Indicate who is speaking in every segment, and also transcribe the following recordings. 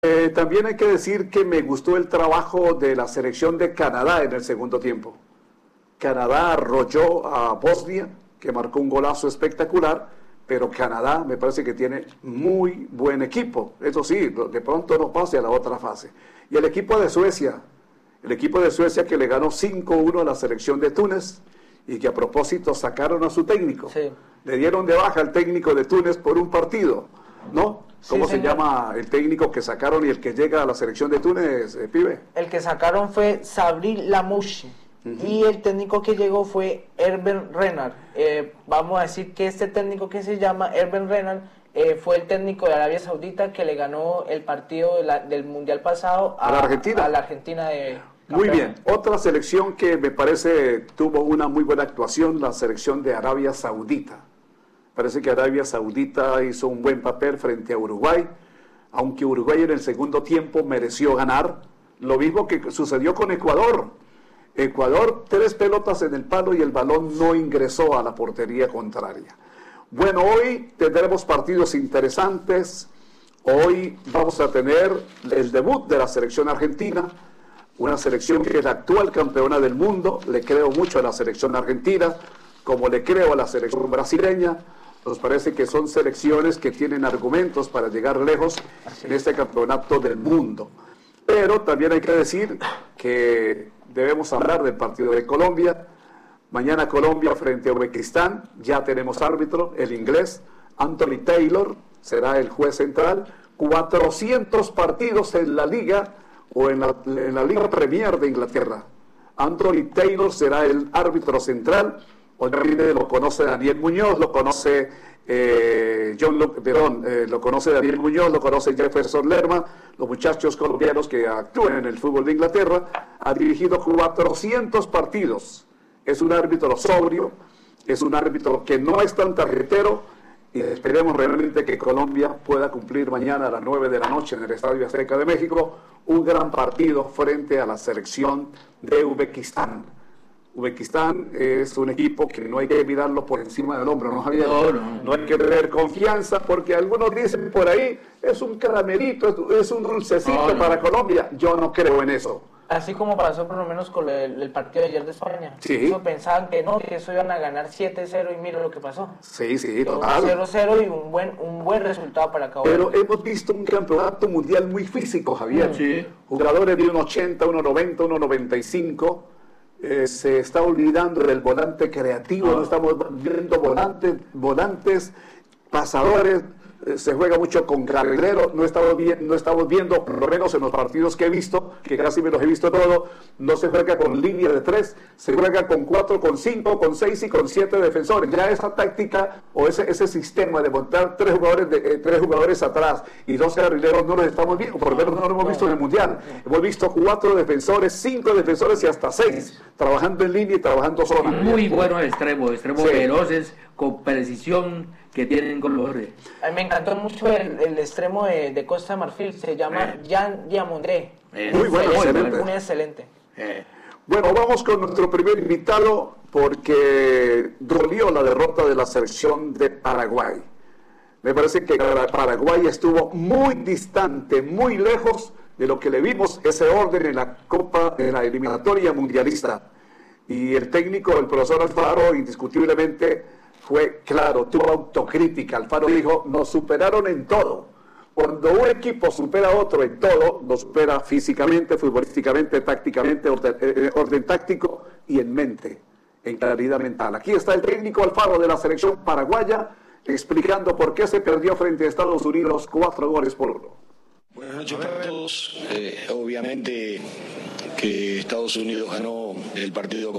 Speaker 1: También hay que decir que me gustó el trabajo de la selección de Canadá en el segundo tiempo. Canadá arrolló a Bosnia, que marcó un golazo espectacular, pero Canadá me parece que tiene muy buen equipo. Eso sí, de pronto no pase a la otra fase. Y el equipo de Suecia que le ganó 5-1 a la selección de Túnez y que a propósito sacaron a su técnico.
Speaker 2: Sí.
Speaker 1: Le dieron de baja al técnico de Túnez por un partido, ¿no? ¿Cómo
Speaker 2: Sí,
Speaker 1: se
Speaker 2: señor.
Speaker 1: llama el técnico que sacaron y el que llega a la selección de Túnez, pibe?
Speaker 2: El que sacaron fue Sabri Lamouchi. Y el técnico que llegó fue Herben Renard. Vamos a decir que este técnico que se llama Herben Renard fue el técnico de Arabia Saudita que le ganó el partido del Mundial pasado
Speaker 1: ¿A la Argentina?
Speaker 2: A la Argentina de
Speaker 1: Muy
Speaker 2: campeona.
Speaker 1: bien. Otra selección que me parece tuvo una muy buena actuación, la selección de Arabia Saudita. Parece que Arabia Saudita hizo un buen papel frente a Uruguay, aunque Uruguay en el segundo tiempo mereció ganar. Lo mismo que sucedió con Ecuador. Ecuador, 3 pelotas en el palo y el balón no ingresó a la portería contraria. Bueno, hoy tendremos partidos interesantes. Hoy vamos a tener el debut de la selección argentina, una selección que es la actual campeona del mundo. Le creo mucho a la selección argentina, como le creo a la selección brasileña. Nos parece que son selecciones que tienen argumentos para llegar lejos en este campeonato del mundo. Pero también hay que decir que debemos hablar del partido de Colombia. Mañana Colombia frente a Uzbekistán. Ya tenemos árbitro, el inglés Anthony Taylor será el juez central. 400 partidos en la Liga o en la Liga Premier de Inglaterra. Anthony Taylor será el árbitro central. Obviamente lo conoce Daniel Muñoz, lo conoce lo conoce Daniel Muñoz, lo conoce Jefferson Lerma, los muchachos colombianos que actúan en el fútbol de Inglaterra. Ha dirigido 400 partidos. Es un árbitro sobrio, es un árbitro que no es tan tarjetero, y esperemos realmente que Colombia pueda cumplir mañana a las 9 de la noche en el Estadio Azteca de México un gran partido frente a la selección de Uzbekistán. Uzbekistán es un equipo que no hay que mirarlo por encima del hombro, ¿no, Javier? No hay que tener confianza, porque algunos dicen por ahí, es un caramelito, es un dulcecito para Colombia. Yo no creo en eso.
Speaker 2: Así como pasó por lo menos con el partido de ayer de España.
Speaker 1: Sí.
Speaker 2: Eso pensaban que no, que eso iban a ganar 7-0 y mira lo que pasó.
Speaker 1: Sí, total.
Speaker 2: 0-0 y un buen resultado para Cabo Verde.
Speaker 1: Pero hemos visto un campeonato mundial muy físico, Javier.
Speaker 3: Sí.
Speaker 1: Jugadores de 1,80, 1,90, 1,95. Se está olvidando del volante creativo, no estamos viendo volantes pasadores. Se juega mucho con carrilero, no estamos viendo, por lo menos en los partidos que he visto, que casi me los he visto todos, no se juega con línea de 3, se juega con 4, con 5, con 6 y con 7 defensores. Ya esa táctica o ese sistema de montar 3 jugadores atrás y 2 carrileros no los estamos viendo, por lo menos no lo hemos visto en el Mundial. Hemos visto 4 defensores, 5 defensores y hasta 6, trabajando en línea y trabajando zona.
Speaker 3: Muy buenos extremos
Speaker 1: Sí.
Speaker 3: veloces, con precisión que tienen colores.
Speaker 2: A mí me encantó mucho el extremo de Costa de Marfil, se llama Jean Diamondré.
Speaker 1: Muy bueno, excelente.
Speaker 2: Un excelente.
Speaker 1: Bueno, vamos con nuestro primer invitado porque dolió la derrota de la selección de Paraguay. Me parece que Paraguay estuvo muy distante, muy lejos de lo que le vimos ese orden en la Copa, en la eliminatoria mundialista. Y el técnico, el profesor Alfaro, indiscutiblemente fue claro, tuvo autocrítica. Alfaro dijo, nos superaron en todo. Cuando un equipo supera a otro en todo, lo supera físicamente, futbolísticamente, tácticamente, orden táctico y en mente, en claridad mental. Aquí está el técnico Alfaro de la selección paraguaya explicando por qué se perdió frente a Estados Unidos 4-1.
Speaker 4: Buenas noches para todos. Obviamente que Estados Unidos ganó el partido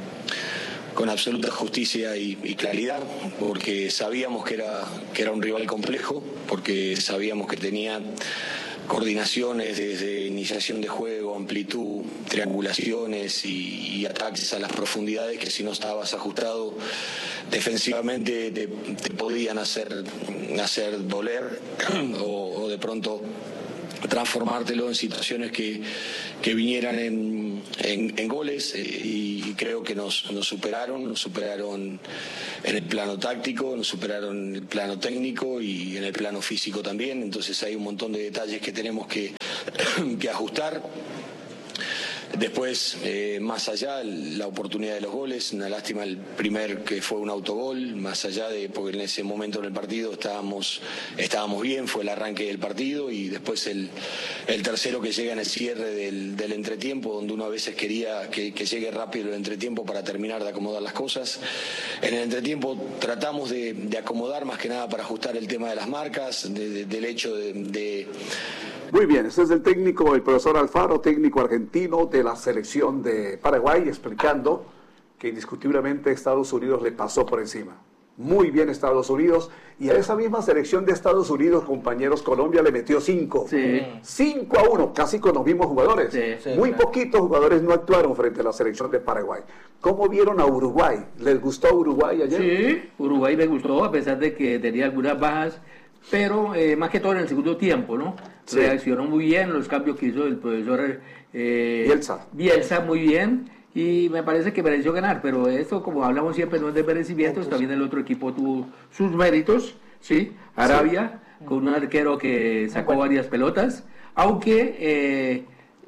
Speaker 4: con absoluta justicia y claridad, porque sabíamos que era un rival complejo, porque sabíamos que tenía coordinaciones desde iniciación de juego, amplitud, triangulaciones y ataques a las profundidades que si no estabas ajustado defensivamente te podían hacer doler o de pronto transformártelo en situaciones que vinieran en goles, y creo que nos superaron en el plano táctico, nos superaron en el plano técnico y en el plano físico también. Entonces hay un montón de detalles que tenemos que ajustar. Después, más allá, la oportunidad de los goles, una lástima el primer, que fue un autogol, más allá de, porque en ese momento en el partido estábamos bien, fue el arranque del partido, y después el tercero que llega en el cierre del entretiempo, donde uno a veces quería que llegue rápido el entretiempo para terminar de acomodar las cosas. En el entretiempo tratamos de acomodar más que nada para ajustar el tema de las marcas, del hecho de...
Speaker 1: Muy bien, ese es el técnico, el profesor Alfaro, técnico argentino de la selección de Paraguay, explicando que indiscutiblemente Estados Unidos le pasó por encima. Muy bien Estados Unidos, y a esa misma selección de Estados Unidos, compañeros, Colombia le metió 5.
Speaker 3: Sí.
Speaker 1: 5-1, casi con los mismos jugadores.
Speaker 3: Sí,
Speaker 1: Muy
Speaker 2: claro.
Speaker 1: poquitos jugadores no actuaron frente a la selección de Paraguay. ¿Cómo vieron a Uruguay? ¿Les gustó Uruguay ayer?
Speaker 3: Sí, Uruguay me gustó, a pesar de que tenía algunas bajas, pero más que todo en el segundo tiempo, ¿no?
Speaker 1: Sí.
Speaker 3: Reaccionó muy bien los cambios que hizo el profesor Bielsa muy bien, y me parece que mereció ganar, pero esto, como hablamos siempre, no es de merecimientos. También el otro equipo tuvo sus méritos, ¿sí? Arabia, con un arquero que sacó varias pelotas, aunque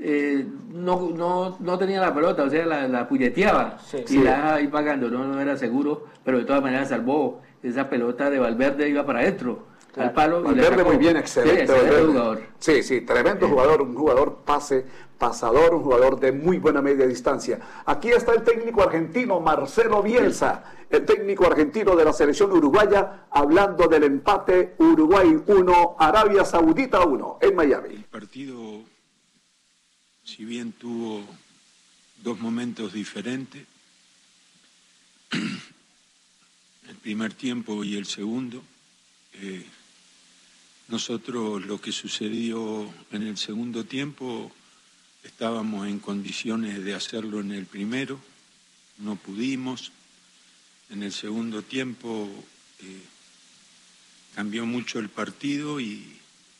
Speaker 3: no tenía la pelota, o sea, la puñeteaba, y la dejaba ahí pagando, no era seguro, pero de todas maneras salvó esa pelota de Valverde, iba para adentro. Al palo.
Speaker 1: Valverde muy bien, excelente.
Speaker 3: Sí, excelente jugador.
Speaker 1: Sí, tremendo jugador, un jugador pasador, un jugador de muy buena media distancia. Aquí está el técnico argentino Marcelo Bielsa, el técnico argentino de la selección uruguaya, hablando del empate Uruguay 1, Arabia Saudita 1, en Miami.
Speaker 5: El partido, si bien tuvo dos momentos diferentes, el primer tiempo y el segundo, nosotros, lo que sucedió en el segundo tiempo, estábamos en condiciones de hacerlo en el primero, no pudimos. En el segundo tiempo cambió mucho el partido y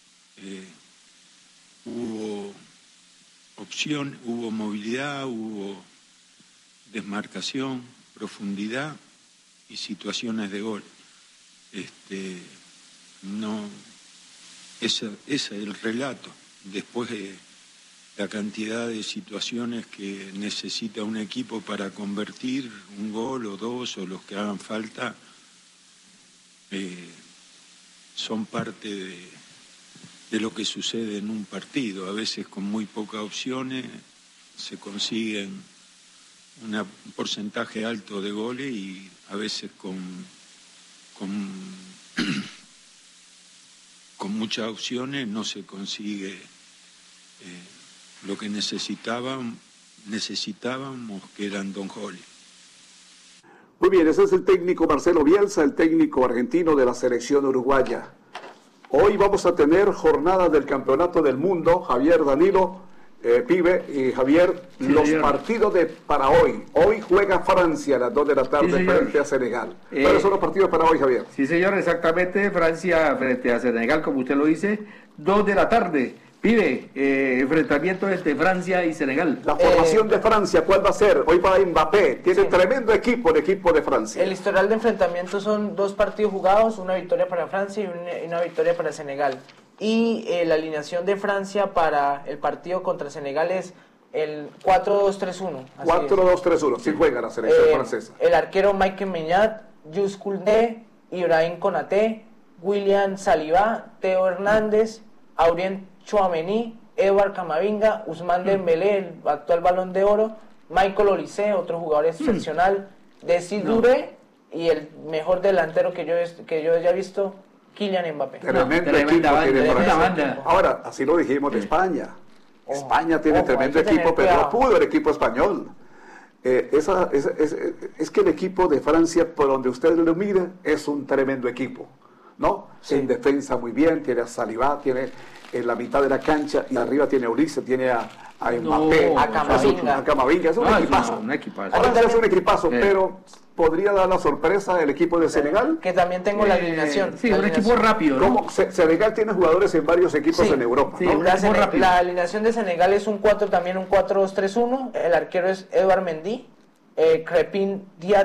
Speaker 5: hubo opción, hubo movilidad, hubo desmarcación, profundidad y situaciones de gol. Ese es el relato. Después la cantidad de situaciones que necesita un equipo para convertir un gol o dos o los que hagan falta, son parte de lo que sucede en un partido. A veces con muy pocas opciones se consiguen un porcentaje alto de goles, y a veces con muchas opciones no se consigue lo que necesitábamos, que eran dos goles.
Speaker 1: Muy bien, ese es el técnico Marcelo Bielsa, el técnico argentino de la selección uruguaya. Hoy vamos a tener jornada del Campeonato del Mundo, Javier, Danilo, Pibe y Javier,
Speaker 3: sí,
Speaker 1: los
Speaker 3: señor.
Speaker 1: partidos para hoy. Hoy juega Francia a las 2 de la tarde,
Speaker 3: sí,
Speaker 1: frente a Senegal. ¿Cuáles son los partidos para hoy, Javier?
Speaker 3: Sí, señor, exactamente. Francia frente a Senegal, como usted lo dice, 2 de la tarde. Pibe, enfrentamiento entre Francia y Senegal.
Speaker 1: La formación de Francia, ¿cuál va a ser? Hoy va Mbappé, tiene
Speaker 2: Sí.
Speaker 1: tremendo equipo, el equipo de Francia.
Speaker 2: El historial de enfrentamiento son 2 partidos jugados, una victoria para Francia y una victoria para Senegal. Y la alineación de Francia para el partido contra Senegal es el 4-2-3-1.
Speaker 1: 4-2-3-1, sí juega la selección francesa.
Speaker 2: El arquero Michael Meñat, Jules Koundé, Ibrahim Konaté, William Saliba, Theo Hernández, Aurélien Tchouaméni, Edouard Camavinga, Ousmane Dembélé, el actual Balón de Oro, Michael Olise, otro jugador excepcional, Desiré Doué, y el mejor delantero que yo haya visto, Kylian Mbappé.
Speaker 1: Tremendo
Speaker 3: tremenda
Speaker 1: equipo
Speaker 3: banda,
Speaker 1: tiene
Speaker 3: tremenda
Speaker 1: Francia.
Speaker 3: banda.
Speaker 1: Ahora, así lo dijimos de España. España tiene
Speaker 2: Ojo,
Speaker 1: tremendo
Speaker 2: hay que tener
Speaker 1: equipo, pero no
Speaker 2: cuidado.
Speaker 1: pudo el equipo español. Es que el equipo de Francia, por donde usted lo mire, es un tremendo equipo, ¿no?
Speaker 2: Sí.
Speaker 1: En defensa muy bien, tiene a Saliba, tiene en la mitad de la cancha, y arriba tiene a Ulises, tiene a a Mbappé,
Speaker 2: a
Speaker 1: Camavinga. Es un equipazo. Francia es un equipazo, pero podría dar la sorpresa el equipo de Senegal.
Speaker 2: Que también tengo la alineación.
Speaker 3: Sí, un equipo rápido, ¿no?
Speaker 1: Como Senegal tiene jugadores en varios equipos en Europa.
Speaker 3: Sí,
Speaker 1: ¿no?
Speaker 2: La alineación de Senegal es un 4-2-3-1. El arquero es Edouard Mendy, Crepin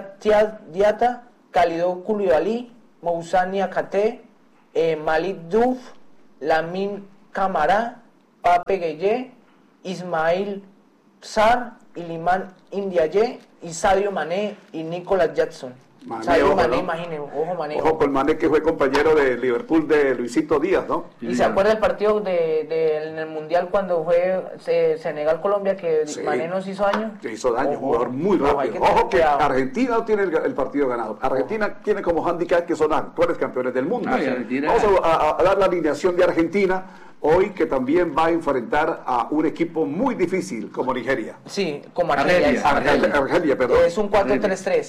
Speaker 2: Diata, Kalidou Koulibaly, Moussa Niakhaté, Malik Diouf, Lamine Camara, Pape Gueye, Ismail Sarr, Iliman Ndiaye y Sadio Mané y Nicolas Jackson. Sadio Mané, imagínense, Mané.
Speaker 1: Ojo con Mané, que fue compañero de Liverpool de Luisito Díaz, ¿no?
Speaker 2: Y se acuerda el partido en el Mundial cuando fue Senegal-Colombia, que Mané nos hizo daño.
Speaker 1: Que hizo daño, un jugador muy rápido. Ojo que Argentina no tiene el partido ganado. Argentina tiene como handicap que son actuales campeones del mundo. Vamos a dar la alineación de Argentina hoy, que también va a enfrentar a un equipo muy difícil como Nigeria.
Speaker 2: Sí, como Argelia,
Speaker 1: perdón.
Speaker 2: Es un 4-3-3.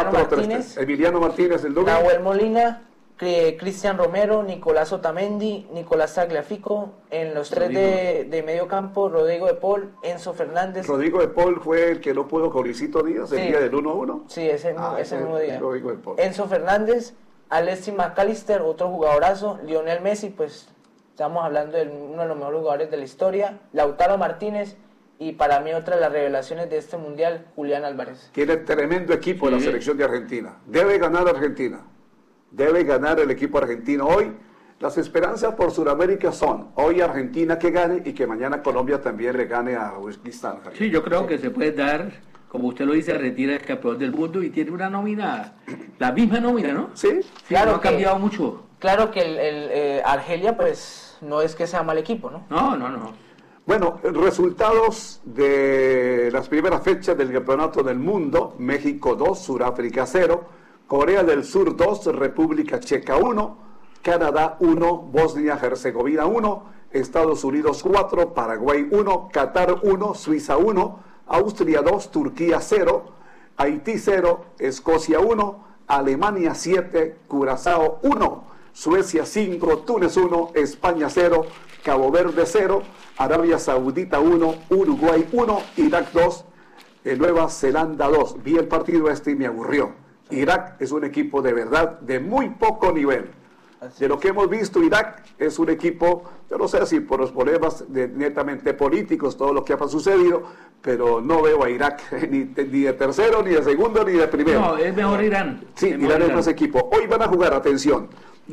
Speaker 1: Emiliano Martínez, el doble.
Speaker 2: Nahuel Molina, Cristian Romero, Nicolás Otamendi, Nicolás Tagliafico. En los tres de medio campo, Rodrigo de Paul, Enzo Fernández.
Speaker 1: Rodrigo de Paul fue el que no pudo con Luisito Díaz el día del 1-1.
Speaker 2: Sí, ese mismo día.
Speaker 1: Rodrigo de Paul.
Speaker 2: Enzo Fernández, Alexis McAllister, otro jugadorazo. Lionel Messi, pues estamos hablando de uno de los mejores jugadores de la historia. Lautaro Martínez. Y para mí otra de las revelaciones de este mundial, Julián Álvarez.
Speaker 1: Tiene tremendo equipo la selección de Argentina. Debe ganar Argentina. Debe ganar el equipo argentino. Hoy las esperanzas por Sudamérica son hoy Argentina que gane y que mañana Colombia también le gane a Uzbekistán.
Speaker 3: Sí, yo creo que se puede dar, como usted lo dice, Argentina es campeón del mundo y tiene una nómina, la misma nómina, ¿no?
Speaker 1: Sí.
Speaker 2: Claro,
Speaker 3: no ha cambiado mucho.
Speaker 2: Claro que el Argelia, pues, no es que sea mal equipo, ¿no?
Speaker 3: No.
Speaker 1: Bueno, resultados de las primeras fechas del Campeonato del Mundo: México 2, Sudáfrica 0, Corea del Sur 2, República Checa 1, Canadá 1, Bosnia-Herzegovina 1, Estados Unidos 4, Paraguay 1, Qatar 1, Suiza 1, Austria 2, Turquía 0, Haití 0, Escocia 1, Alemania 7, Curazao 1, Suecia 5, Túnez 1, España 0, Cabo Verde 0, Arabia Saudita 1, Uruguay 1, Irak 2, Nueva Zelanda 2. Vi el partido y me aburrió. Irak es un equipo de verdad de muy poco nivel. De lo que hemos visto, Irak es un equipo, yo no sé si por los problemas netamente políticos, todo lo que ha sucedido, pero no veo a Irak ni de tercero, ni de segundo, ni de primero.
Speaker 3: No, es mejor Irán.
Speaker 1: Sí, Irán es más equipo. Hoy van a jugar, atención.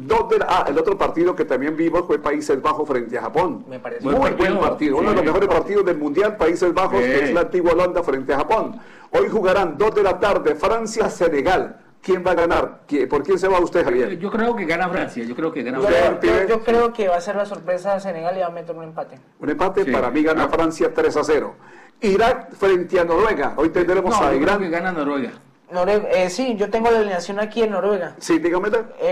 Speaker 1: El otro partido que también vimos fue Países Bajos frente a Japón.
Speaker 2: Me parece
Speaker 1: muy buen partido. Uno de los mejores partidos del Mundial, Países Bajos, que es la antigua Holanda frente a Japón. Hoy jugarán 2 de la tarde, Francia-Senegal. ¿Quién va a ganar? ¿Por quién se va usted, Javier?
Speaker 3: Yo creo que gana Francia. Yo creo que
Speaker 2: va a ser la sorpresa de Senegal y va a meter un empate.
Speaker 1: Un empate, para mí gana Francia 3-0. Irak frente a Noruega. Hoy tendremos a Irán.
Speaker 3: Creo que gana Noruega.
Speaker 2: Sí, yo tengo la alineación aquí en Noruega.
Speaker 1: Sí, dígame.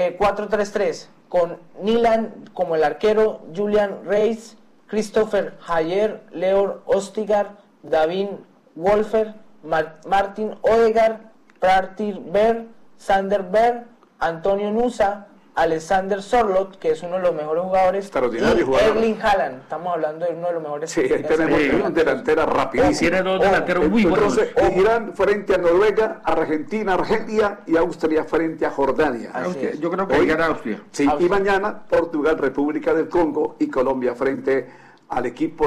Speaker 2: 4-3-3, con Nilan como el arquero, Julian Reis, Christopher Hayer, Leor Ostigar, David Wolfer, Martin Odegaard, Pratir Berg, Sander Berg, Antonio Nusa, Alexander Sorloth, que es uno de los mejores jugadores, y Erling Haaland. Estamos hablando de uno de los mejores.
Speaker 1: Sí, ahí tenemos una delantera rapidísima.
Speaker 3: Tiene dos delanteros muy buenos.
Speaker 1: Entonces, Irán frente a Noruega, Argentina, Argelia y Austria frente a Jordania.
Speaker 3: Yo creo que gana Austria.
Speaker 1: Sí, y mañana Portugal, República del Congo y Colombia frente al equipo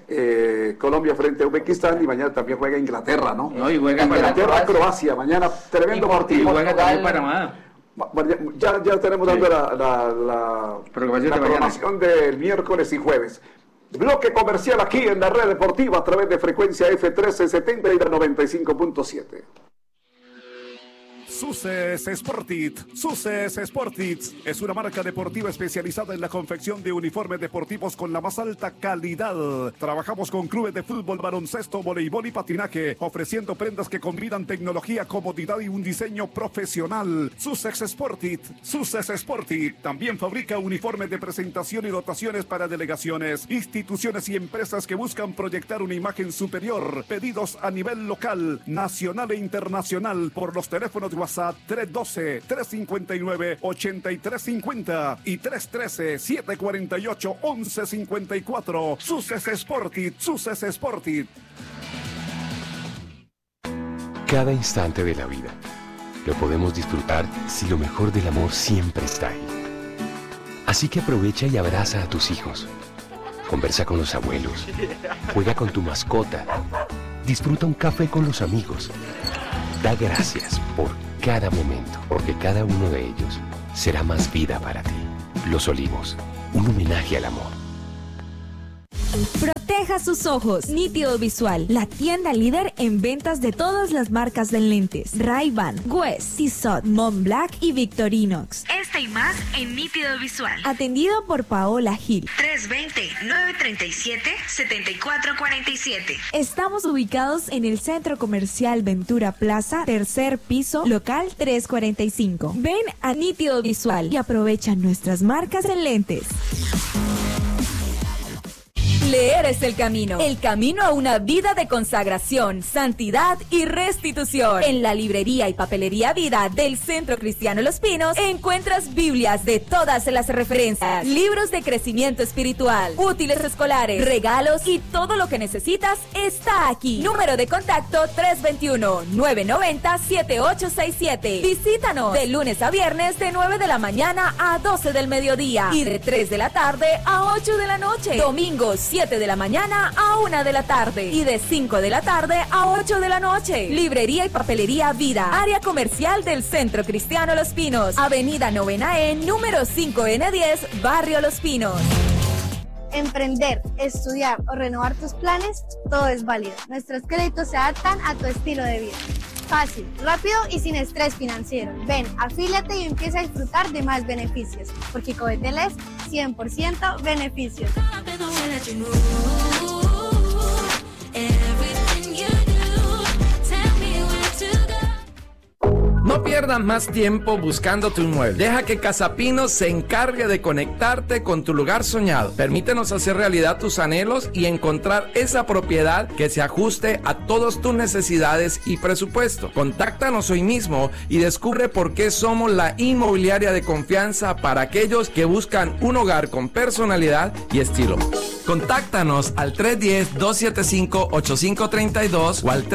Speaker 1: de Colombia frente a Uzbekistán, y mañana también juega Inglaterra, ¿no?
Speaker 3: No, y juega
Speaker 1: Inglaterra, Croacia, mañana tremendo partido.
Speaker 3: Y juega también Panamá.
Speaker 1: Ya tenemos dando la programación del miércoles y jueves. Bloque comercial aquí en la red deportiva a través de frecuencia F1370 y la 95.7.
Speaker 6: Suces Sportit es una marca deportiva especializada en la confección de uniformes deportivos con la más alta calidad. Trabajamos con clubes de fútbol, baloncesto, voleibol y patinaje, ofreciendo prendas que combinan tecnología, comodidad y un diseño profesional. Suces Sportit también fabrica uniformes de presentación y dotaciones para delegaciones, instituciones y empresas que buscan proyectar una imagen superior. Pedidos a nivel local, nacional e internacional por los teléfonos WhatsApp 312-359-8350 y 313-748-1154. Suces Sportit, Suces Sportit.
Speaker 7: Cada instante de la vida lo podemos disfrutar si lo mejor del amor siempre está ahí. Así que aprovecha y abraza a tus hijos. Conversa con los abuelos. Juega con tu mascota. Disfruta un café con los amigos. Da gracias por cada momento, porque cada uno de ellos será más vida para ti. Los Olivos, un homenaje al amor.
Speaker 8: Proteja sus ojos. Nítido Visual, la tienda líder en ventas de todas las marcas de lentes. Ray-Ban, Guess, Tissot, Montblanc y Victorinox. Este y más en Nítido Visual. Atendido por Paola Gil. 320-937-7447. Estamos ubicados en el Centro Comercial Ventura Plaza, tercer piso, local 345. Ven a Nítido Visual y aprovecha nuestras marcas en lentes.
Speaker 9: Leer es el camino a una vida de consagración, santidad y restitución. En la librería y papelería Vida del Centro Cristiano Los Pinos encuentras Biblias de todas las referencias, libros de crecimiento espiritual, útiles escolares, regalos y todo lo que necesitas está aquí. Número de contacto 321-990-7867. Visítanos de lunes a viernes de 9 de la mañana a 12 del mediodía y de 3 de la tarde a 8 de la noche. Domingos 7 de la mañana a 1 de la tarde y de 5 de la tarde a 8 de la noche. Librería y papelería Vida, área comercial del Centro Cristiano Los Pinos, Avenida 9E, número 5N10, Barrio Los Pinos.
Speaker 10: Emprender, estudiar o renovar tus planes, todo es válido. Nuestros créditos se adaptan a tu estilo de vida. Fácil, rápido y sin estrés financiero. Ven, afíliate y empieza a disfrutar de más beneficios, porque Codetel es 100% beneficios.
Speaker 11: No pierdas más tiempo buscando tu inmueble. Deja que Casa Pinos se encargue de conectarte con tu lugar soñado. Permítenos hacer realidad tus anhelos y encontrar esa propiedad que se ajuste a todas tus necesidades y presupuesto. Contáctanos hoy mismo y descubre por qué somos la inmobiliaria de confianza para aquellos que buscan un hogar con personalidad y estilo. Contáctanos al 310-275-8532 o al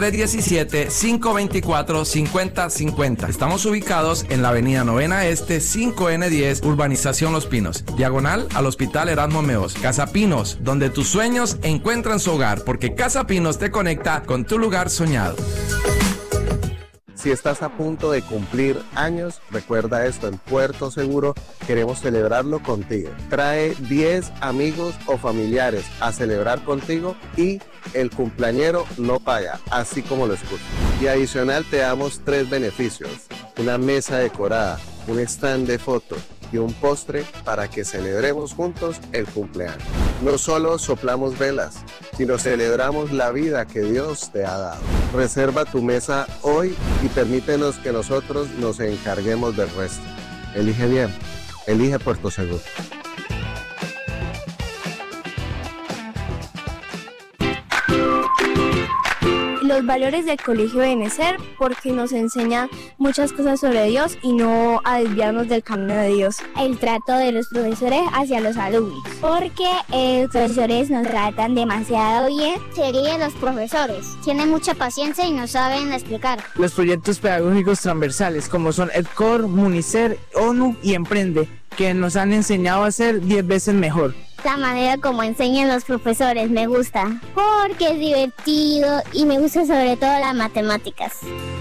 Speaker 11: 317-524-5050. Estamos ubicados en la avenida 9 Este, 5N10, Urbanización Los Pinos, diagonal al Hospital Erasmo Meos. Casa Pinos, donde tus sueños encuentran su hogar, porque Casa Pinos te conecta con tu lugar soñado.
Speaker 12: Si estás a punto de cumplir años, recuerda esto, en Puerto Seguro queremos celebrarlo contigo. Trae 10 amigos o familiares a celebrar contigo y el cumpleañero no paga, así como lo escuchas. Y adicional te damos 3 beneficios: una mesa decorada, un stand de fotos y un postre para que celebremos juntos el cumpleaños. No solo soplamos velas, sino celebramos la vida que Dios te ha dado. Reserva tu mesa hoy y permítenos que nosotros nos encarguemos del resto. Elige bien, elige Puerto Seguro.
Speaker 10: Los valores del colegio deben ser porque nos enseñan muchas cosas sobre Dios y no a desviarnos del camino de Dios.
Speaker 13: El trato de los profesores hacia los alumnos, porque los profesores nos tratan demasiado bien.
Speaker 14: Serían los profesores, tienen mucha paciencia y nos saben explicar.
Speaker 2: Los proyectos pedagógicos transversales como son EdCor, Municer, ONU y Emprende, que nos han enseñado a ser 10 veces mejor.
Speaker 14: La manera como enseñan los profesores me gusta, porque es divertido y me gusta sobre todo las matemáticas.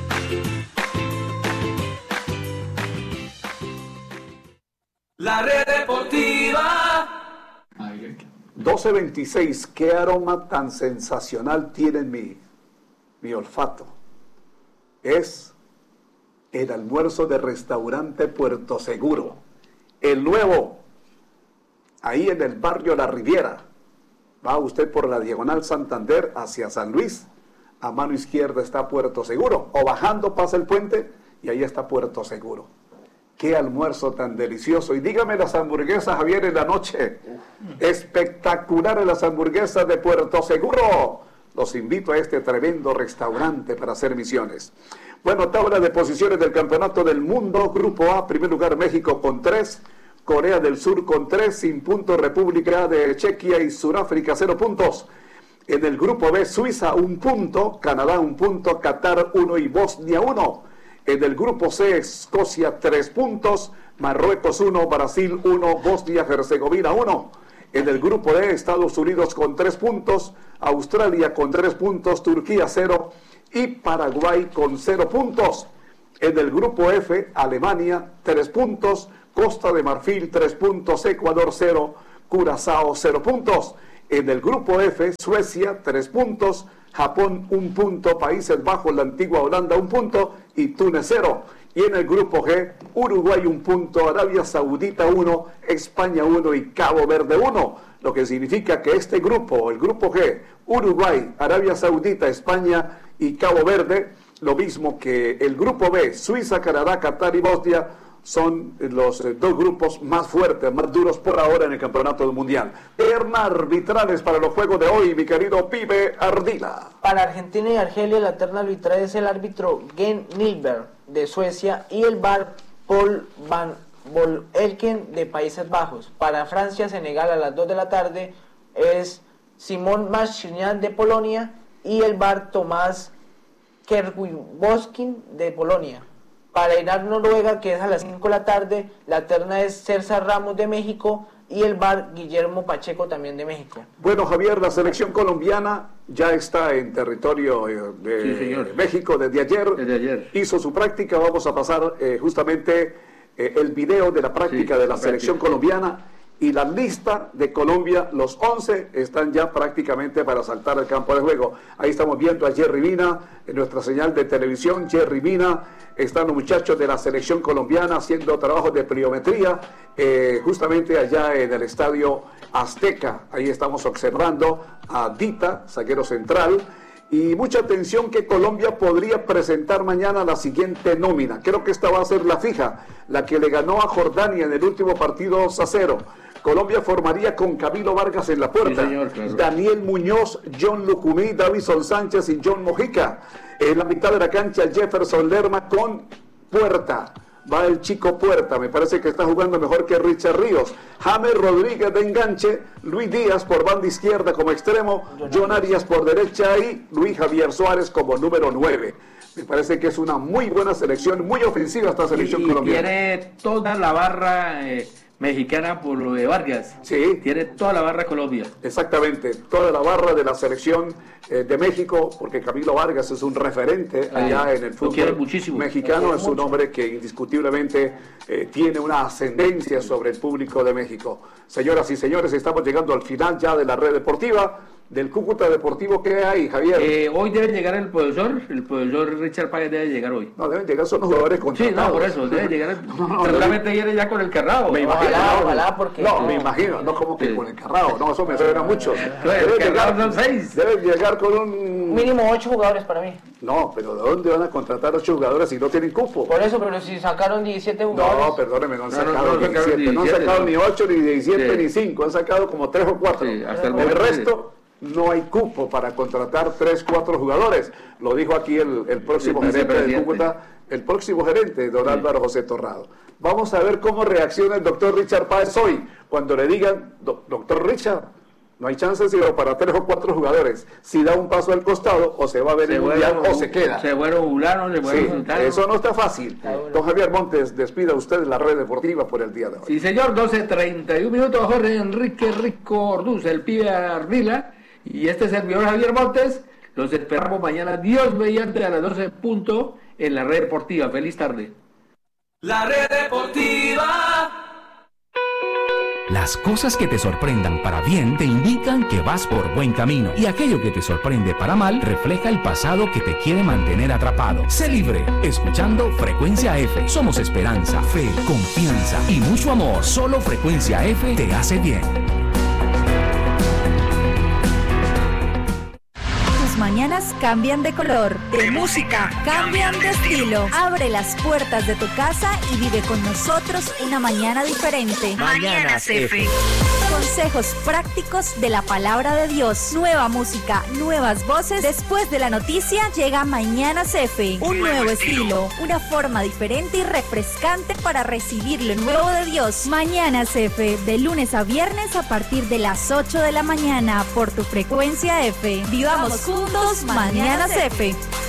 Speaker 11: La Red Deportiva.
Speaker 1: 12:26, qué aroma tan sensacional tiene mi olfato. Es el almuerzo de restaurante Puerto Seguro, el nuevo, ahí en el barrio La Riviera. Va usted por la diagonal Santander hacia San Luis, a mano izquierda está Puerto Seguro, o bajando pasa el puente y ahí está Puerto Seguro. Qué almuerzo tan delicioso. Y dígame las hamburguesas, Javier, en la noche. Espectaculares las hamburguesas de Puerto Seguro. Los invito a este tremendo restaurante para hacer misiones. Bueno, tabla de posiciones del Campeonato del Mundo. Grupo A, primer lugar México con 3, Corea del Sur con 3, sin puntos República de Chequia y Sudáfrica 0 puntos. En el grupo B, Suiza 1 punto, Canadá 1 punto, Qatar 1 y Bosnia 1. En el grupo C, Escocia 3 puntos, Marruecos 1, Brasil 1, Bosnia-Herzegovina 1. En el grupo D, Estados Unidos con 3 puntos, Australia con 3 puntos, Turquía 0 y Paraguay con 0 puntos. En el grupo F, Alemania 3 puntos, Costa de Marfil 3 puntos, Ecuador 0, Curazao 0 puntos. En el grupo F, Suecia 3 puntos, Japón 1 punto, Países Bajos, la antigua Holanda 1 punto y Túnez 0. Y en el grupo G, Uruguay 1 punto, Arabia Saudita 1, España 1 y Cabo Verde 1. Lo que significa que este grupo, el grupo G, Uruguay, Arabia Saudita, España y Cabo Verde, lo mismo que el grupo B, Suiza, Canadá, Qatar y Bosnia, son los dos grupos más fuertes, más duros por ahora en el Campeonato del Mundial. Terna arbitrales para los juegos de hoy, mi querido Pibe Ardila.
Speaker 2: Para Argentina y Argelia, la terna arbitral es el árbitro Gen Nilberg de Suecia y el VAR Paul van Volelken de Países Bajos. Para Francia, Senegal a las 2 de la tarde es Simon Marciniak de Polonia y el VAR Tomás Kerwin-Boskin de Polonia. Para Irán, Noruega, que es a las 5 de la tarde, la terna es César Ramos de México y el VAR Guillermo Pacheco también de México.
Speaker 1: Bueno, Javier, la selección colombiana ya está en territorio de México desde ayer. Hizo su práctica. Vamos a pasar justamente el video de la práctica de la selección colombiana. Y la lista de Colombia, los 11 están ya prácticamente para saltar al campo de juego. Ahí estamos viendo a Jerry Mina en nuestra señal de televisión. Jerry Mina, están los muchachos de la selección colombiana haciendo trabajos de pliometría justamente allá en el Estadio Azteca. Ahí estamos observando a Dita, zaguero central. Y mucha atención que Colombia podría presentar mañana la siguiente nómina. Creo que esta va a ser la fija, la que le ganó a Jordania en el último partido 2-0. Colombia formaría con Camilo Vargas en la puerta, sí, señor, claro. Daniel Muñoz, John Lucumí, Davison Sánchez y John Mojica. En la mitad de la cancha, Jefferson Lerma con Puerta. Va el chico Puerta, me parece que está jugando mejor que Richard Ríos. James Rodríguez de enganche, Luis Díaz por banda izquierda como extremo, John Arias por derecha y Luis Javier Suárez como número 9. Me parece que es una muy buena selección, muy ofensiva esta selección colombiana.
Speaker 3: Tiene toda la barra mexicana por lo de Vargas.
Speaker 1: Sí.
Speaker 3: Tiene toda la barra Colombia.
Speaker 1: Exactamente, toda la barra de la selección de México, porque Camilo Vargas es un referente allá en el fútbol mexicano. Es un hombre que indiscutiblemente tiene una ascendencia sobre el público de México. Señoras y señores, estamos llegando al final ya de la red deportiva. Del Cúcuta Deportivo, ¿qué hay, Javier?
Speaker 3: Hoy debe llegar el profesor Richard Páez debe llegar hoy.
Speaker 1: No, deben llegar, son los jugadores contratados.
Speaker 3: Sí, no, por eso, debe llegar. Seguramente viene ya con el Carrao.
Speaker 1: Me imagino.
Speaker 2: Ojalá, porque...
Speaker 1: No, me imagino, no como que con el Carrao, no, eso me suena mucho. Deben llegar con un...
Speaker 2: Mínimo 8 jugadores para mí.
Speaker 1: No, pero ¿de dónde van a contratar 8 jugadores si no tienen cupo?
Speaker 2: Por eso, pero si sacaron 17 jugadores...
Speaker 1: No, perdóneme, no han sacado 17. No han sacado ni 8, ni 17, ni 5. Han sacado como 3 o 4.
Speaker 3: Sí, hasta el
Speaker 1: resto... No hay cupo para contratar 3, 4 jugadores. Lo dijo aquí el próximo gerente del Cúcuta, el próximo gerente, don Álvaro José Torrado. Vamos a ver cómo reacciona el doctor Richard Páez hoy, cuando le digan, doctor Richard, no hay chance sino para 3 o 4 jugadores. Si da un paso al costado, o se va a ver el mundial o se queda.
Speaker 3: Se fueron Julano, se fueron
Speaker 1: Sultano. Eso no está fácil. Don Javier Montes, despida usted la red deportiva por el día de hoy.
Speaker 3: Sí, señor, 12:31 minutos. Jorge Enrique Rico Orduz, el Pibe Ardila. Y este servidor Javier Montes, los esperamos mañana, Dios mediante, a las 12 punto en la red deportiva. Feliz tarde.
Speaker 15: La red deportiva.
Speaker 16: Las cosas que te sorprendan para bien te indican que vas por buen camino. Y aquello que te sorprende para mal refleja el pasado que te quiere mantener atrapado. Sé libre, escuchando Frecuencia F. Somos esperanza, fe, confianza y mucho amor. Solo Frecuencia F te hace bien.
Speaker 8: Mañanas cambian de color, de música cambian de estilo. Abre las puertas de tu casa y vive con nosotros una mañana diferente.
Speaker 15: Mañanas F.
Speaker 9: Consejos prácticos de la palabra de Dios. Nueva música, nuevas voces. Después de la noticia llega Mañanas F. Un nuevo estilo, una forma diferente y refrescante para recibir lo nuevo de Dios. Mañanas F, de lunes a viernes a partir de las 8 de la mañana por tu frecuencia F. Vivamos juntos Mañanas F.